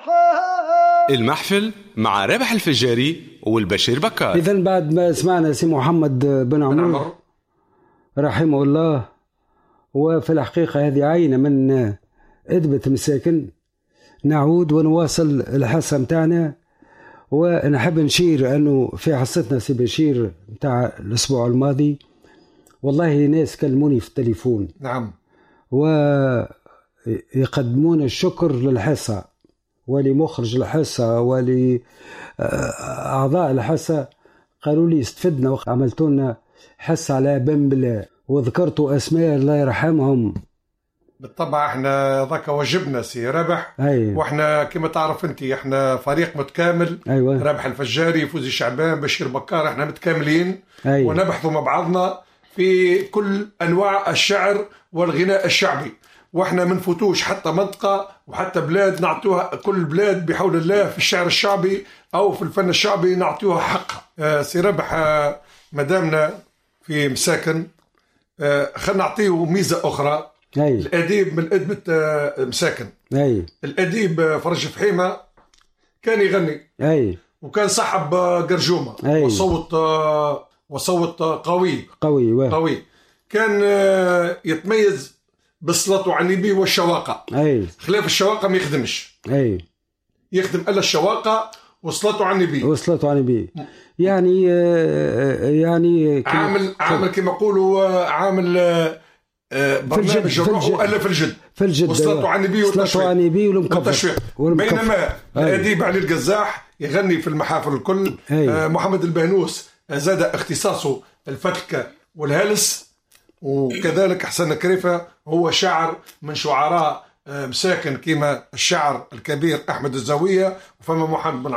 المحفل مع رابح الفجاري والبشير بكار. إذن بعد ما سمعنا سي محمد بن عمر رحمه الله، وفي الحقيقة هذه عينة من أدبة مساكن، نعود ونواصل الحصة متاعنا. ونحب نشير أنه في حصتنا سي بشير متاع الأسبوع الماضي والله ناس كلموني في التليفون، نعم، ويقدمون الشكر للحصة ولمخرج الحصة ولأعضاء الحصة، قالوا لي استفدنا وعملتوا لنا حصة على بنبلة وذكرتوا أسماء الله يرحمهم. بالطبع احنا ذاك واجبنا سي رابح. أيوة. واحنا كما تعرف انت احنا فريق متكامل. أيوة. رابح الفجاري، فوزي شعبان، بشير بكار، احنا متكاملين. أيوة. ونبحثوا مع بعضنا في كل انواع الشعر والغناء الشعبي، واحنا ما نفوتوش حتى منطقه وحتى بلاد، نعطوها كل بلاد بحول الله في الشعر الشعبي او في الفن الشعبي نعطوها حقها. سي رابح مدامنا في مساكن، خلينا نعطيه ميزه اخرى. أي. الأديب من أدبة مساكن. أي. الأديب فرج فحيمة كان يغني. أي. وكان صاحب قرجومة. أي. وصوت قوي. قوي. كان يتميز بالصلاة على النبي والشواقة. أي. خلاف الشواقة ما يخدمش. أي. يخدم إلا الشواقة وصلاة على النبي. يعني عامل كما يقولوا عامل برنامج الروح وألف الجد وصلاته على النبي والتشويق. بينما الأديب علي القزاح يغني في المحافل الكل. محمد البانوس زاد اختصاصه الفتكة والهلس، وكذلك حسن كريفة هو شاعر من شعراء مساكن كما الشاعر الكبير أحمد الزاوية، وفما محمد بن